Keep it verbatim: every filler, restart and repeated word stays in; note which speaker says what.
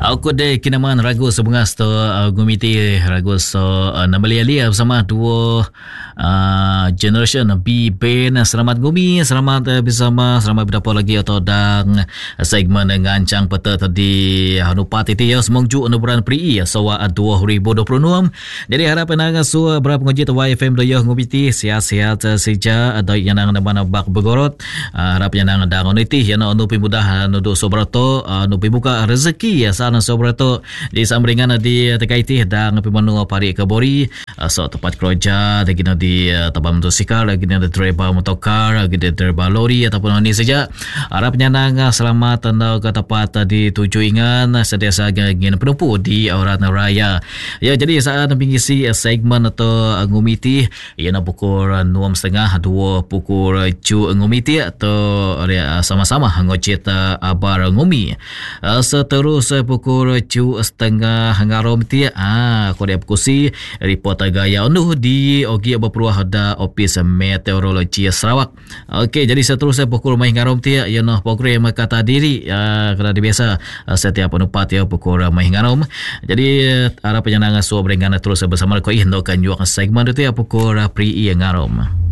Speaker 1: Aku de kinaman ragu sebungas to uh, gumiti ragu so uh, nambali bersama dua uh, generation B Ben. Selamat gumi, selamat uh, bersama, selamat berdapat lagi atau dang segmen ngancang peta tadi hanupat itu ya semongju nuburan pri sawa dua ribu dua puluh enam. Jadi harap nang su berapa ngaji tu Y F M do ya ngumiti sihat-sihat saja ada yang nang mana bak begorot harap yang nang dang oniti yang nupi mudah nudu sobrato nupi buka rezeki ya sana sobrato di sambringan di tekaiti dang pimanu pari kabori so tempat kerja lagi di tempat motosikal lagi di driver motokar lagi di driver lori ataupun ini saja harap nang selamat anda ke tempat di tuju ingan sediasa ingin penumpu di Auran Raya ya. Jadi saat mengisi segmen atau ngumiti ia nak pukul enam setengah dua pukul cu ngumiti atau sama-sama ngocet abar ngumi seterus pukul cu setengah ngarom ti ah ko dia kusi report gaya unduh di ogi berperuah da ofis meteorologi Sarawak. Okey, jadi seterusnya pukul mai ngarom ti ia noh program kata diri uh, kena biasa uh, setiap penupat ya pukul mai ngarom. Jadi harap penyenangan suah berengan terus bersama ko indokan juang segmen itu ya pukul pri ngarom.